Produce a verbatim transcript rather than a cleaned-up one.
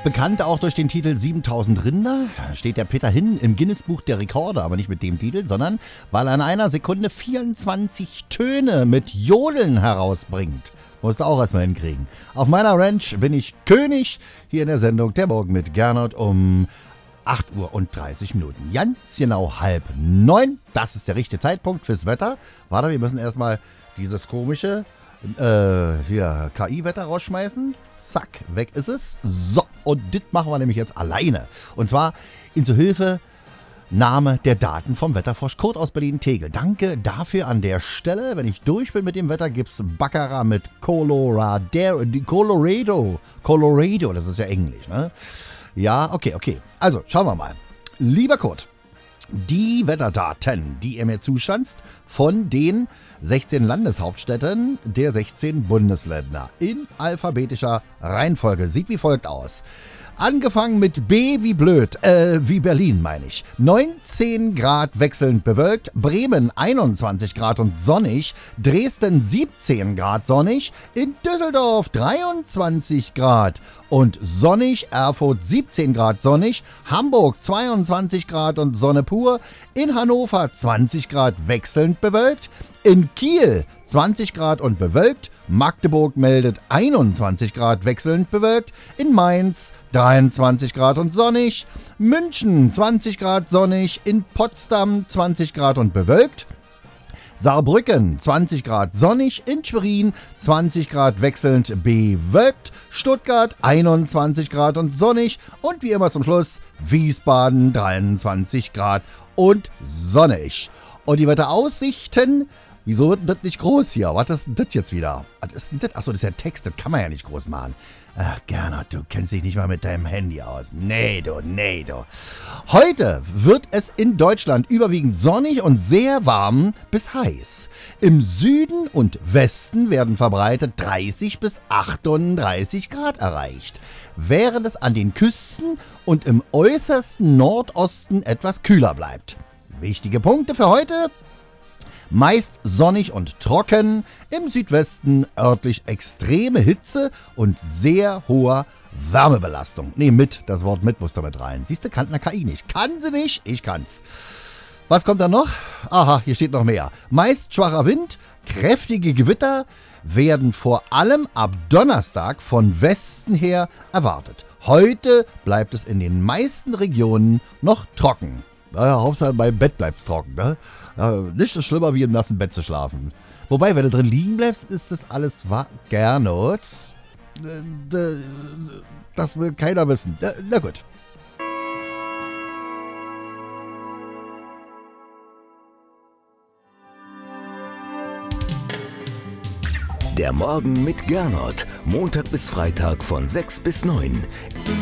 bekannt auch durch den Titel siebentausend Rinder. Steht der Peter Hin im Guinness-Buch der Rekorde, aber nicht mit dem Titel, sondern weil er in einer Sekunde vierundzwanzig Töne mit Jodeln herausbringt. Musst du auch erstmal hinkriegen. Auf meiner Ranch bin ich König, hier in der Sendung Der Morgen mit Gernot um acht Uhr und dreißig Minuten. Ganz genau halb neun. Das ist der richtige Zeitpunkt fürs Wetter. Warte, wir müssen erstmal dieses komische äh, hier K I-Wetter rausschmeißen. Zack, weg ist es. So, und das machen wir nämlich jetzt alleine. Und zwar in zur Hilfe Name der Daten vom Wetterfrosch Kurt aus Berlin-Tegel. Danke dafür an der Stelle. Wenn ich durch bin mit dem Wetter, gibt's Baccarat mit Colorado. Colorado. Colorado, das ist ja Englisch, ne? Ja, okay, okay. Also, schauen wir mal. Lieber Kurt, die Wetterdaten, die er mir zuschanzt, von den sechzehn Landeshauptstädten der sechzehn Bundesländer in alphabetischer Reihenfolge, sieht wie folgt aus. Angefangen mit B wie blöd, äh, wie Berlin meine ich. neunzehn Grad wechselnd bewölkt, Bremen einundzwanzig Grad und sonnig, Dresden siebzehn Grad sonnig, in Düsseldorf dreiundzwanzig Grad und sonnig, Erfurt siebzehn Grad sonnig, Hamburg zweiundzwanzig Grad und Sonne pur, in Hannover zwanzig Grad wechselnd bewölkt, in Kiel zwanzig Grad und bewölkt, Magdeburg meldet einundzwanzig Grad wechselnd bewölkt, in Mainz dreiundzwanzig Grad und sonnig, München zwanzig Grad sonnig, in Potsdam zwanzig Grad und bewölkt, Saarbrücken zwanzig Grad sonnig, in Schwerin zwanzig Grad wechselnd bewölkt, Stuttgart einundzwanzig Grad und sonnig und wie immer zum Schluss Wiesbaden dreiundzwanzig Grad und sonnig. Und die Wetteraussichten, wieso wird denn das nicht groß hier? Was ist denn das jetzt wieder? Was ist denn das? Achso, das ist ja Text, das kann man ja nicht groß machen. Ach, Gernot, du kennst dich nicht mal mit deinem Handy aus. Nee, du, nee, du. Heute wird es in Deutschland überwiegend sonnig und sehr warm bis heiß. Im Süden und Westen werden verbreitet dreißig bis achtunddreißig Grad erreicht, während es an den Küsten und im äußersten Nordosten etwas kühler bleibt. Wichtige Punkte für heute: meist sonnig und trocken, im Südwesten örtlich extreme Hitze und sehr hoher Wärmebelastung. Nee, mit, das Wort mit muss da mit rein. Siehst du, kann eine K I nicht. Kann sie nicht, ich kann's. Was kommt da noch? Aha, hier steht noch mehr. Meist schwacher Wind, kräftige Gewitter werden vor allem ab Donnerstag von Westen her erwartet. Heute bleibt es in den meisten Regionen noch trocken. Naja, Hauptsache beim Bett bleibt's trocken, ne? Ja, nicht so schlimmer wie im nassen Bett zu schlafen. Wobei, wenn du drin liegen bleibst, ist das alles wahr. Gernot. Das will keiner wissen. Na gut. Der Morgen mit Gernot. Montag bis Freitag von sechs bis neun.